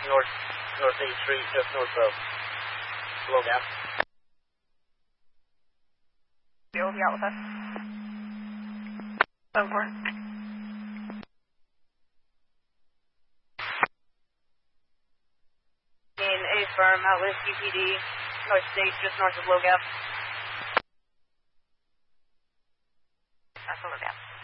North 8th Street, just north of Low Gap. You'll be out with us. Over. In A firm, out with UPD, North State, just north of Low Gap. That's Low Gap.